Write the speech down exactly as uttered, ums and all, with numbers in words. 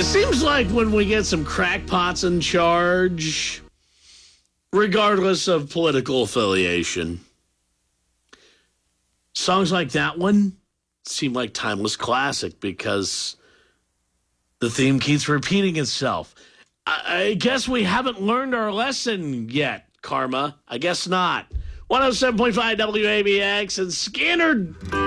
seems like when we get some crackpots in charge, regardless of political affiliation, songs like that one seem like timeless classic because the theme keeps repeating itself. I, I guess we haven't learned our lesson yet, Karma. I guess not. one oh seven point five W A B X and Skinner